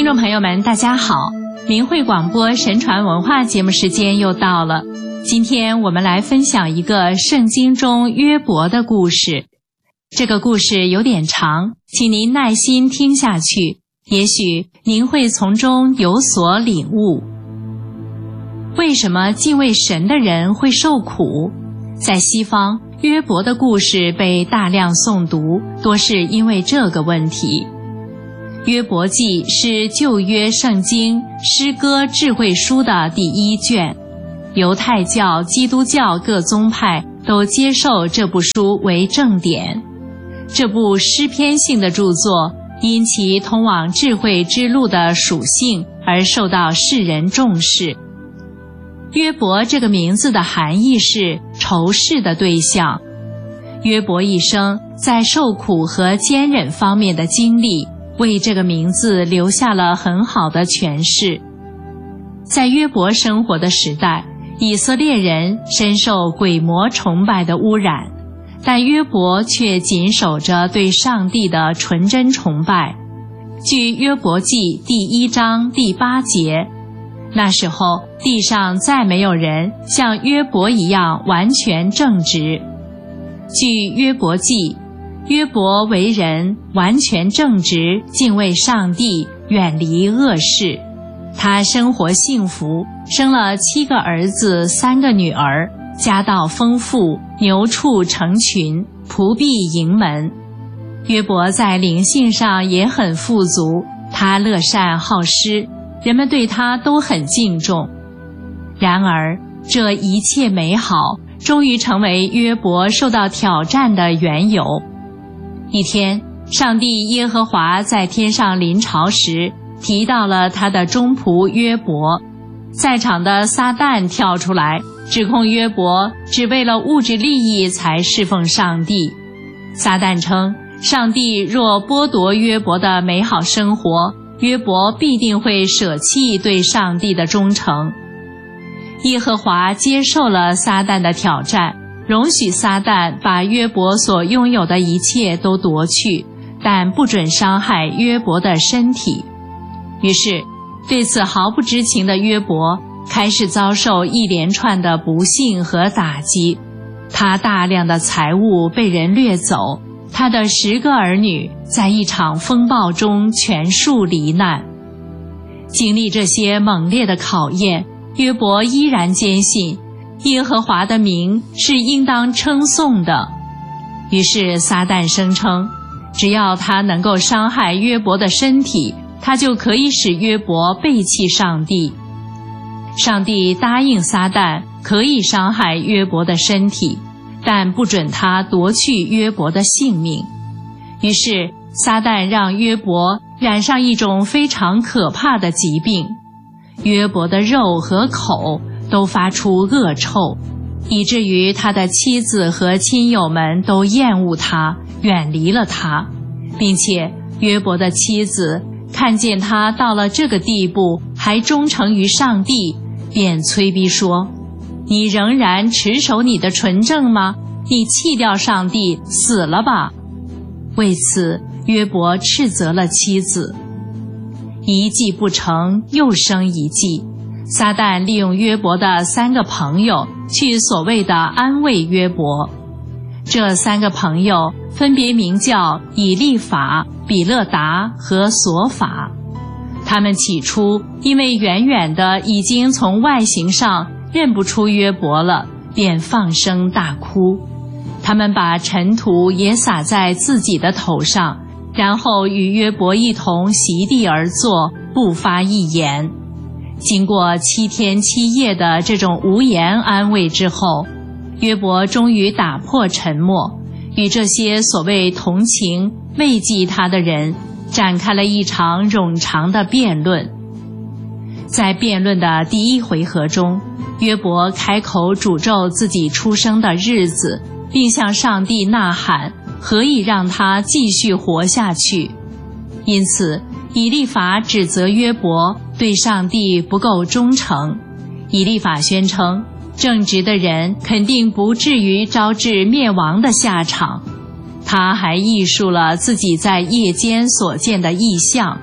听众朋友们，大家好！明慧广播神传文化节目时间又到了。今天我们来分享一个圣经中约伯的故事。这个故事有点长，请您耐心听下去，也许您会从中有所领悟。为什么敬畏神的人会受苦？在西方，约伯的故事被大量诵读，多是因为这个问题。约伯记是旧约圣经诗歌智慧书的第一卷，犹太教、基督教各宗派都接受这部书为正典。这部诗篇性的著作因其通往智慧之路的属性而受到世人重视。约伯这个名字的含义是仇视的对象。约伯一生在受苦和坚忍方面的经历，为这个名字留下了很好的诠释。在约伯生活的时代，以色列人深受鬼魔崇拜的污染，但约伯却谨守着对上帝的纯真崇拜。据约伯记第1章第8节，那时候地上再没有人像约伯一样完全正直。据约伯记，约伯为人完全正直，敬畏上帝，远离恶事。他生活幸福，生了7个儿子3个女儿，家道丰富，牛畜成群，仆婢盈门。约伯在灵性上也很富足，他乐善好施，人们对他都很敬重。然而，这一切美好终于成为约伯受到挑战的缘由。一天，上帝耶和华在天上临朝时，提到了他的忠仆约伯。在场的撒旦跳出来，指控约伯只为了物质利益才侍奉上帝。撒旦称，上帝若剥夺约伯的美好生活，约伯必定会舍弃对上帝的忠诚。耶和华接受了撒旦的挑战，容许撒旦把约伯所拥有的一切都夺去，但不准伤害约伯的身体。于是，对此毫不知情的约伯开始遭受一连串的不幸和打击。他大量的财物被人掠走，他的10个儿女在一场风暴中全数罹难。经历这些猛烈的考验，约伯依然坚信耶和华的名是应当称颂的。于是撒旦声称，只要他能够伤害约伯的身体，他就可以使约伯背弃上帝。上帝答应撒旦可以伤害约伯的身体，但不准他夺去约伯的性命。于是撒旦让约伯染上一种非常可怕的疾病，约伯的肉和口都发出恶臭，以至于他的妻子和亲友们都厌恶他，远离了他，并且约伯的妻子看见他到了这个地步，还忠诚于上帝，便催逼说：“你仍然持守你的纯正吗？你弃掉上帝，死了吧！”为此，约伯斥责了妻子。一计不成，又生一计。撒旦利用约伯的3个朋友去所谓的安慰约伯。这3个朋友分别名叫以利法、比勒达和索法。他们起初因为远远的已经从外形上认不出约伯了，便放声大哭。他们把尘土也撒在自己的头上，然后与约伯一同席地而坐，不发一言。经过7天7夜的这种无言安慰之后，约伯终于打破沉默，与这些所谓同情慰藉他的人展开了一场冗长的辩论。在辩论的第1回合中，约伯开口诅咒自己出生的日子，并向上帝呐喊，何以让他继续活下去。因此，以利法指责约伯对上帝不够忠诚。以利法宣称，正直的人肯定不至于招致灭亡的下场。他还忆述了自己在夜间所见的异象，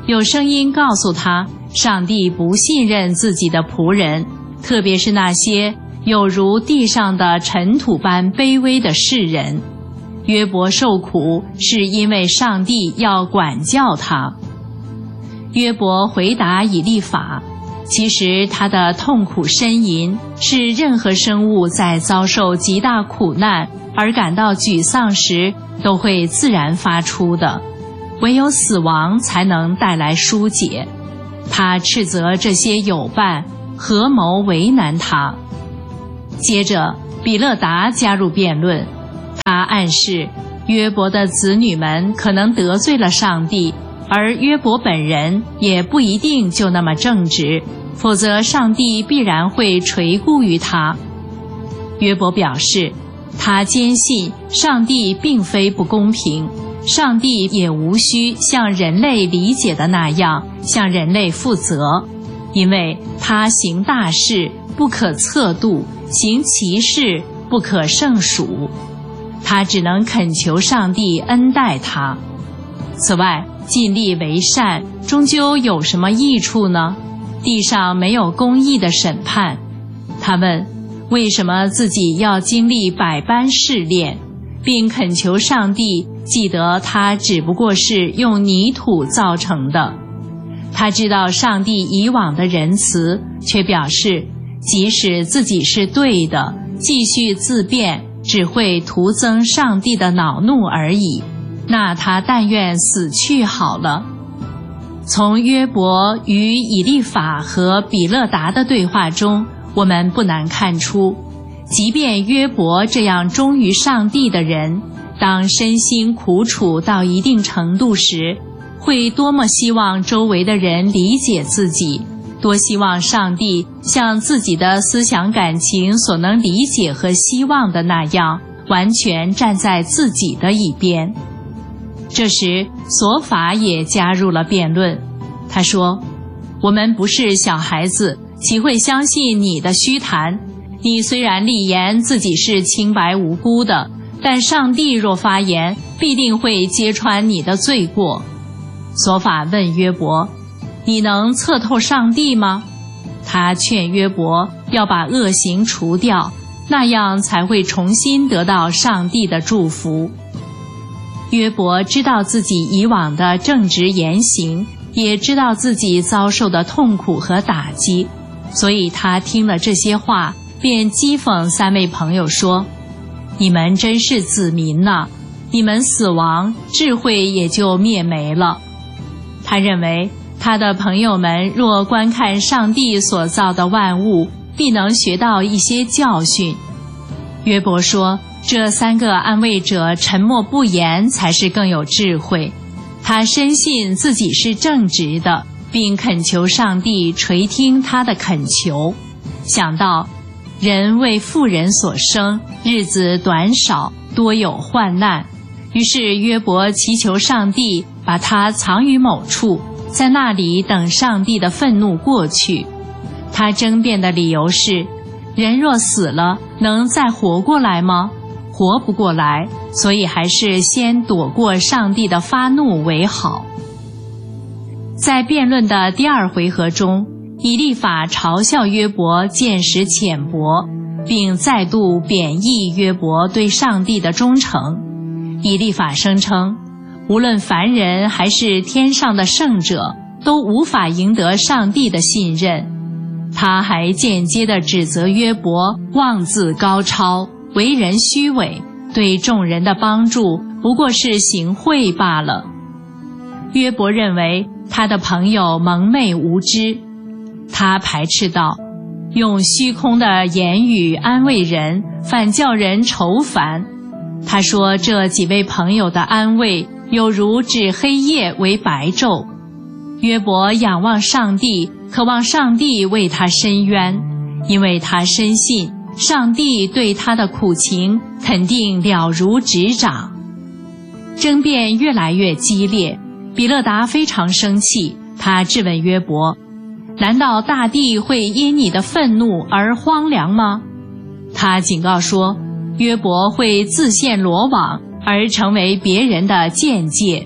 有声音告诉他，上帝不信任自己的仆人，特别是那些有如地上的尘土般卑微的世人。约伯受苦是因为上帝要管教他。约伯回答以利法，其实他的痛苦呻吟是任何生物在遭受极大苦难而感到沮丧时都会自然发出的，唯有死亡才能带来疏解。他斥责这些友伴合谋为难他。接着比勒达加入辩论，他暗示约伯的子女们可能得罪了上帝，而约伯本人也不一定就那么正直，否则上帝必然会垂顾于他。约伯表示，他坚信上帝并非不公平，上帝也无需像人类理解的那样向人类负责，因为他行大事不可测度，行奇事不可胜数，他只能恳求上帝恩待他。此外，尽力为善终究有什么益处呢？地上没有公义的审判。他问，为什么自己要经历百般试炼，并恳求上帝记得他只不过是用泥土造成的。他知道上帝以往的仁慈，却表示即使自己是对的，继续自辩只会徒增上帝的恼怒而已，那他但愿死去好了。从约伯与以利法和比勒达的对话中，我们不难看出，即便约伯这样忠于上帝的人，当身心苦楚到一定程度时，会多么希望周围的人理解自己，多希望上帝像自己的思想感情所能理解和希望的那样，完全站在自己的一边。这时索法也加入了辩论，他说，我们不是小孩子，岂会相信你的虚谈？你虽然立言自己是清白无辜的，但上帝若发言，必定会揭穿你的罪过。索法问约伯，你能测透上帝吗？他劝约伯要把恶行除掉，那样才会重新得到上帝的祝福。约伯知道自己以往的正直言行，也知道自己遭受的痛苦和打击，所以他听了这些话，便讥讽三位朋友说，你们真是子民呐，你们死亡，智慧也就灭没了。他认为他的朋友们若观看上帝所造的万物，必能学到一些教训。约伯说，这三个安慰者沉默不言才是更有智慧。他深信自己是正直的，并恳求上帝垂听他的恳求。想到人为妇人所生，日子短少，多有患难，于是约伯祈求上帝把他藏于某处，在那里等上帝的愤怒过去。他争辩的理由是，人若死了，能再活过来吗？活不过来，所以还是先躲过上帝的发怒为好。在辩论的第二回合中，以利法嘲笑约伯见识浅薄，并再度贬义约伯对上帝的忠诚。以利法声称，无论凡人还是天上的圣者，都无法赢得上帝的信任。他还间接地指责约伯妄自高超，为人虚伪，对众人的帮助不过是行贿罢了。约伯认为他的朋友蒙昧无知，他排斥道，用虚空的言语安慰人，反叫人愁烦。他说这几位朋友的安慰有如指黑夜为白昼。约伯仰望上帝，渴望上帝为他伸冤，因为他深信上帝对他的苦情肯定了如指掌。争辩越来越激烈，比勒达非常生气，他质问约伯，难道大地会因你的愤怒而荒凉吗？他警告说，约伯会自陷罗网，而成为别人的鉴戒。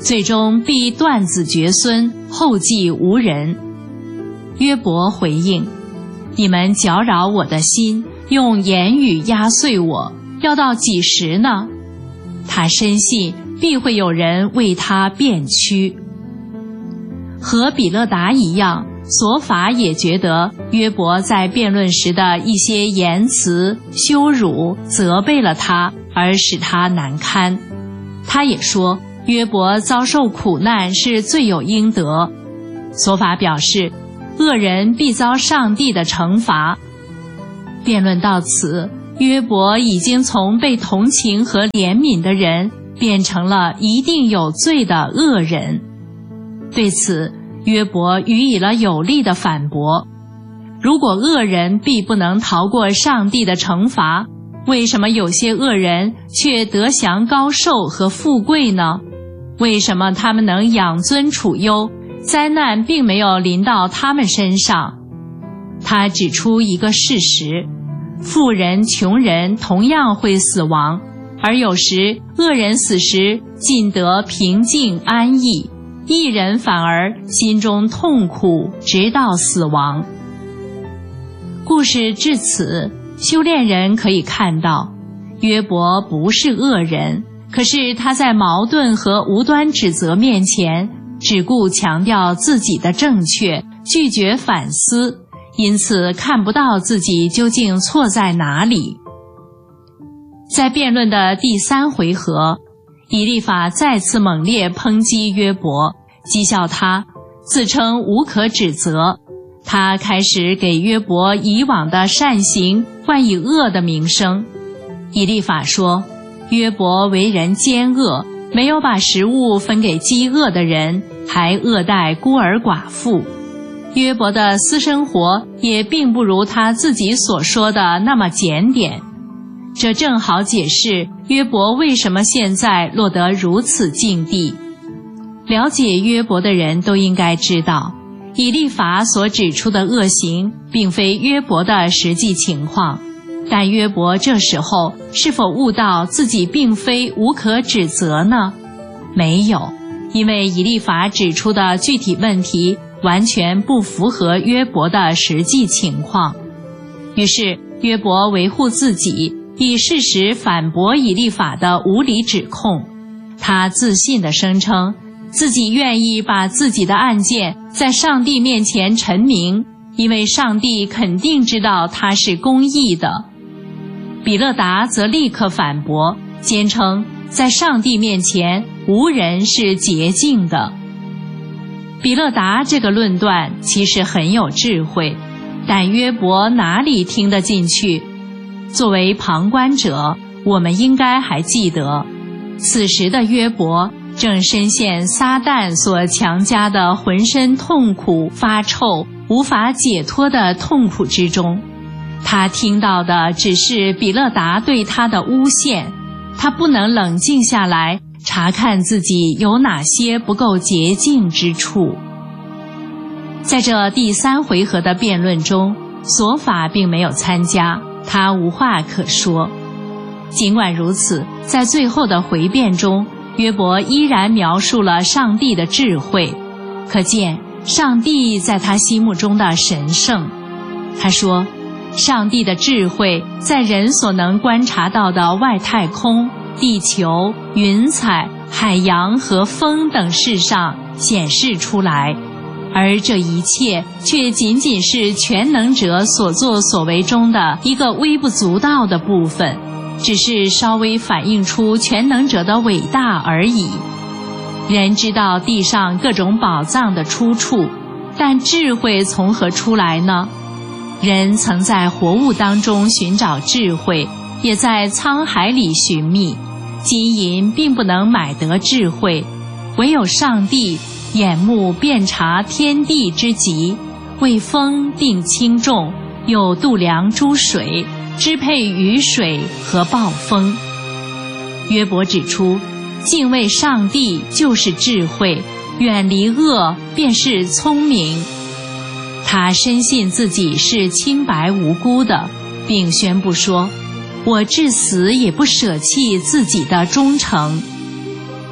最终必断子绝孙，后继无人。约伯回应：你们搅扰我的心，用言语压碎我，要到几时呢？他深信必会有人为他辩屈。和比勒达一样，索法也觉得约伯在辩论时的一些言辞羞辱责备了他，而使他难堪。他也说约伯遭受苦难是罪有应得。索法表示恶人必遭上帝的惩罚。辩论到此，约伯已经从被同情和怜悯的人变成了一定有罪的恶人。对此，约伯予以了有力的反驳：如果恶人必不能逃过上帝的惩罚，为什么有些恶人却得享高寿和富贵呢？为什么他们能养尊处优，灾难并没有临到他们身上？他指出一个事实：富人、穷人同样会死亡，而有时恶人死时尽得平静安逸，义人反而心中痛苦，直到死亡。故事至此，修炼人可以看到，约伯不是恶人，可是他在矛盾和无端指责面前，只顾强调自己的正确，拒绝反思，因此看不到自己究竟错在哪里。在辩论的第3回合，以利法再次猛烈抨击约伯，讥笑他，自称无可指责。他开始给约伯以往的善行冠以恶的名声。以利法说，约伯为人奸恶，没有把食物分给饥饿的人，还恶待孤儿寡妇。约伯的私生活也并不如他自己所说的那么检点。这正好解释约伯为什么现在落得如此境地。了解约伯的人都应该知道，以利法所指出的恶行并非约伯的实际情况，但约伯这时候是否悟到自己并非无可指责呢？没有，因为以利法指出的具体问题完全不符合约伯的实际情况。于是约伯维护自己，以事实反驳以利法的无理指控。他自信地声称自己愿意把自己的案件在上帝面前陈明，因为上帝肯定知道他是公义的。比勒达则立刻反驳，坚称在上帝面前无人是洁净的。比勒达这个论断其实很有智慧，但约伯哪里听得进去？作为旁观者，我们应该还记得，此时的约伯正深陷撒旦所强加的浑身痛苦、发臭、无法解脱的痛苦之中。他听到的只是比勒达对他的诬陷，他不能冷静下来查看自己有哪些不够洁净之处。在这第3回合的辩论中，索法并没有参加，他无话可说。尽管如此，在最后的回辩中，约伯依然描述了上帝的智慧，可见上帝在他心目中的神圣。他说，上帝的智慧在人所能观察到的外太空、地球、云彩、海洋和风等事上显示出来，而这一切却仅仅是全能者所作所为中的一个微不足道的部分，只是稍微反映出全能者的伟大而已。人知道地上各种宝藏的出处，但智慧从何出来呢？人曾在活物当中寻找智慧，也在沧海里寻觅，金银并不能买得智慧，唯有上帝眼目遍察天地之极，为风定轻重，又度量诸水，支配雨水和暴风。约伯指出，敬畏上帝就是智慧，远离恶便是聪明。他深信自己是清白无辜的，并宣布说，我至死也不舍弃自己的忠诚。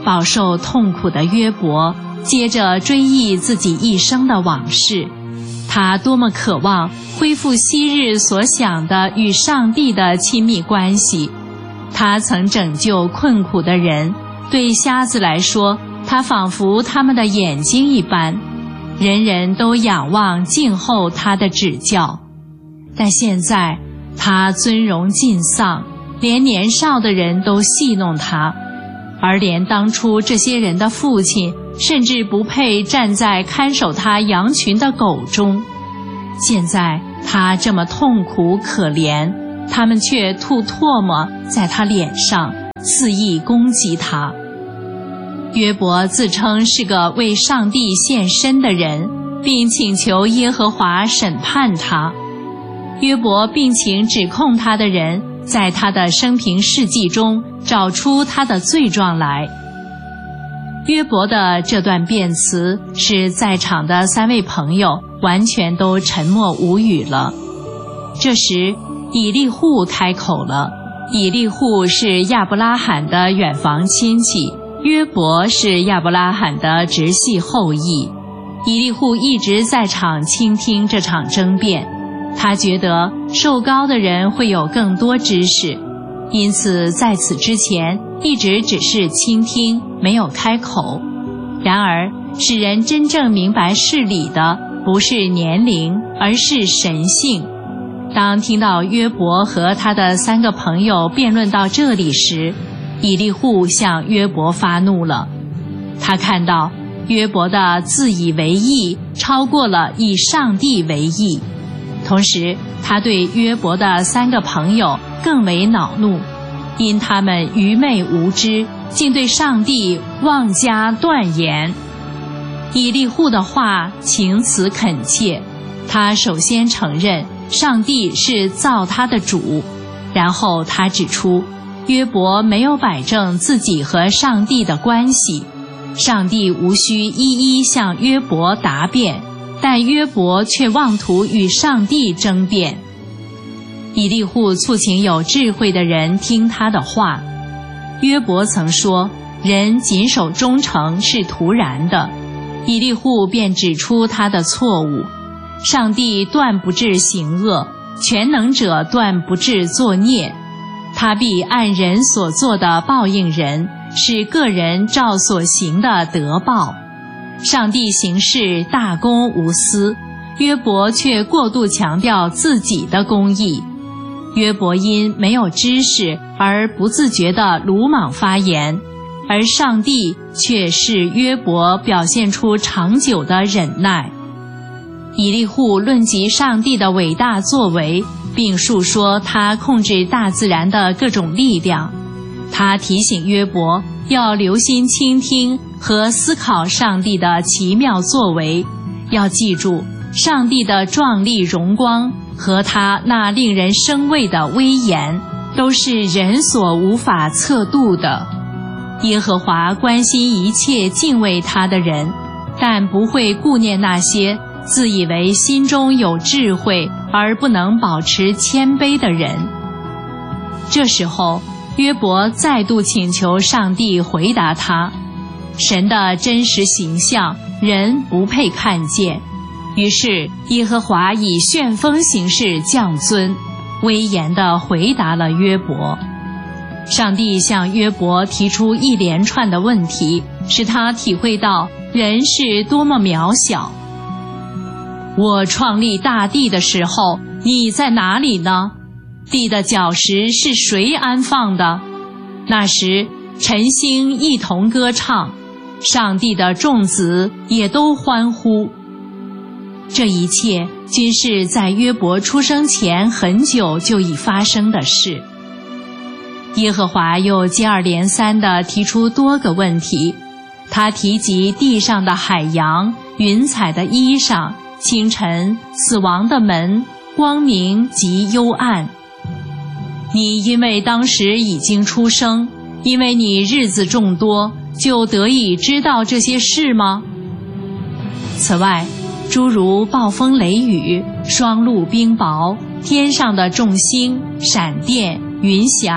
饱受痛苦的约伯接着追忆自己一生的往事，他多么渴望恢复昔日所想的与上帝的亲密关系。他曾拯救困苦的人，对瞎子来说，他仿佛他们的眼睛一般，人人都仰望静候他的指教。但现在他尊荣尽丧，连年少的人都戏弄他，而连当初这些人的父亲甚至不配站在看守他羊群的狗中。现在他这么痛苦可怜，他们却吐唾沫在他脸上，肆意攻击他。约伯自称是个为上帝献身的人，并请求耶和华审判他。约伯并请指控他的人在他的生平事迹中找出他的罪状来。约伯的这段辩词使在场的3位朋友完全都沉默无语了。这时以利户开口了。以利户是亚伯拉罕的远房亲戚，约伯是亚伯拉罕的直系后裔。以利户一直在场倾听这场争辩，他觉得受膏的人会有更多知识，因此在此之前一直只是倾听，没有开口。然而使人真正明白事理的不是年龄，而是神性。当听到约伯和他的3个朋友辩论到这里时，以利户向约伯发怒了。他看到约伯的自以为义超过了以上帝为义，同时他对约伯的3个朋友更为恼怒，因他们愚昧无知，竟对上帝妄加断言。以利户的话情辞恳切，他首先承认上帝是造他的主，然后他指出约伯没有摆正自己和上帝的关系，上帝无需一一向约伯答辩，但约伯却妄图与上帝争辩。以利户促请有智慧的人听他的话。约伯曾说，人谨守忠诚是徒然的。以利户便指出他的错误。上帝断不致行恶，全能者断不致作孽，他必按人所做的报应人，使个人照所行的得报。上帝行事大公无私，约伯却过度强调自己的公义。约伯因没有知识而不自觉地鲁莽发言，而上帝却使约伯表现出长久的忍耐。以利户论及上帝的伟大作为，并述说他控制大自然的各种力量。他提醒约伯要留心倾听和思考上帝的奇妙作为，要记住上帝的壮丽荣光和他那令人生畏的威严，都是人所无法测度的。耶和华关心一切敬畏他的人，但不会顾念那些自以为心中有智慧而不能保持谦卑的人。这时候约伯再度请求上帝回答他，神的真实形象人不配看见。于是耶和华以旋风形式降尊，威严地回答了约伯。上帝向约伯提出一连串的问题，使他体会到人是多么渺小。我创立大地的时候，你在哪里呢？地的角石是谁安放的？那时晨星一同歌唱，上帝的众子也都欢呼。这一切均是在约伯出生前很久就已发生的事。耶和华又接二连三地提出多个问题，他提及地上的海洋、云彩的衣裳、清晨、死亡的门、光明及幽暗。你因为当时已经出生，因为你日子众多，就得以知道这些事吗？此外，诸如暴风雷雨、霜露冰雹、天上的众星、闪电、云霞、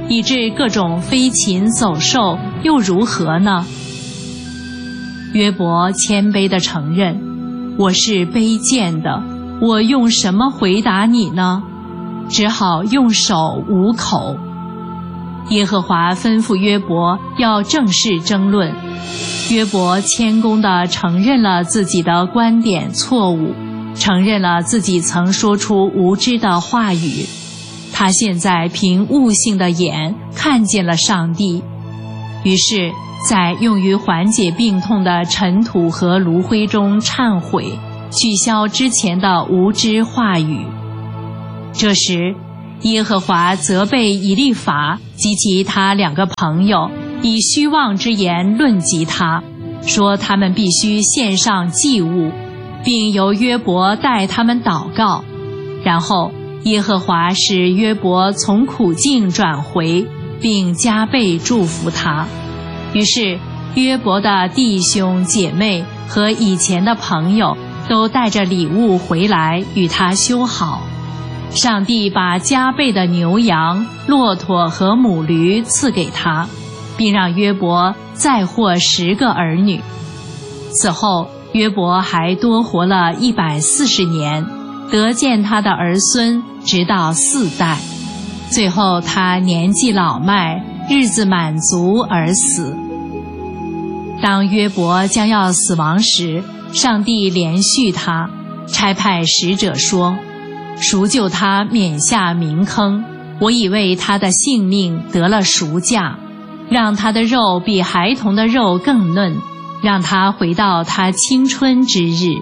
以致各种飞禽走兽，又如何呢？约伯谦卑地承认，我是卑贱的，我用什么回答你呢？只好用手捂口。耶和华吩咐约伯要正式争论，约伯谦恭地承认了自己的观点错误，承认了自己曾说出无知的话语。他现在凭悟性的眼看见了上帝，于是在用于缓解病痛的尘土和炉灰中忏悔，取消之前的无知话语。这时耶和华责备以利法及其他2个朋友，以虚妄之言论及他，说他们必须献上祭物，并由约伯代他们祷告。然后耶和华使约伯从苦境转回，并加倍祝福他。于是约伯的弟兄姐妹和以前的朋友都带着礼物回来与他修好。上帝把加倍的牛羊、骆驼和母驴赐给他，并让约伯再获10个儿女。此后约伯还多活了140年，得见他的儿孙直到4代。最后他年纪老迈，日子满足而死。当约伯将要死亡时，上帝怜恤他，差派使者说，赎救他免下冥坑，我已为他的性命得了赎价，让他的肉比孩童的肉更嫩，让他回到他青春之日。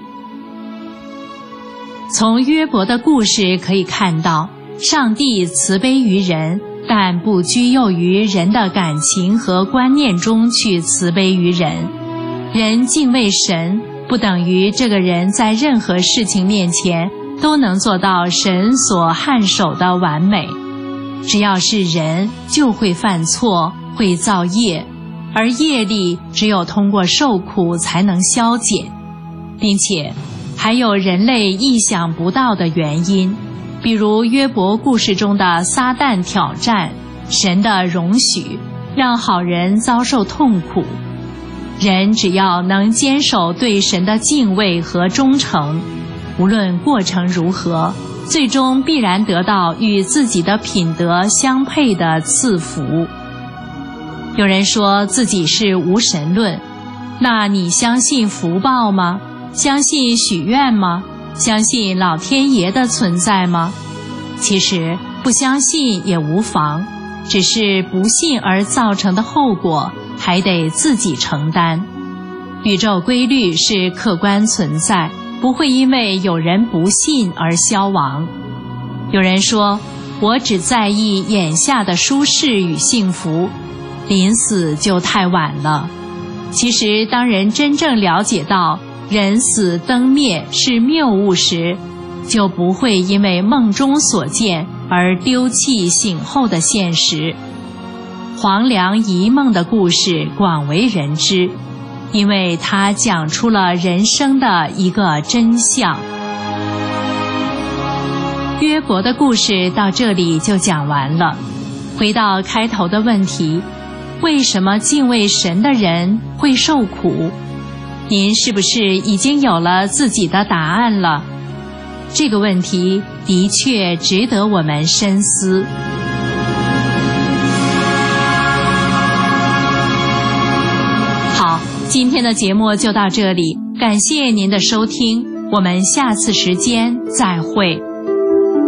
从约伯的故事可以看到，上帝慈悲于人，但不拘囿于人的感情和观念中去慈悲于人。人敬畏神，不等于这个人在任何事情面前都能做到神所撼手的完美。只要是人，就会犯错，会造业，而业力只有通过受苦才能消减，并且还有人类意想不到的原因，比如约伯故事中的撒旦挑战，神的容许，让好人遭受痛苦。人只要能坚守对神的敬畏和忠诚，无论过程如何，最终必然得到与自己的品德相配的赐福。有人说自己是无神论，那你相信福报吗？相信许愿吗？相信老天爷的存在吗？其实不相信也无妨，只是不信而造成的后果还得自己承担。宇宙规律是客观存在，不会因为有人不信而消亡。有人说，我只在意眼下的舒适与幸福，临死就太晚了。其实当人真正了解到人死灯灭是谬误时，就不会因为梦中所见而丢弃醒后的现实。黄粱一梦的故事广为人知，因为它讲出了人生的一个真相。约伯的故事到这里就讲完了。回到开头的问题，为什么敬畏神的人会受苦？您是不是已经有了自己的答案了？这个问题的确值得我们深思。好，今天的节目就到这里，感谢您的收听，我们下次时间再会。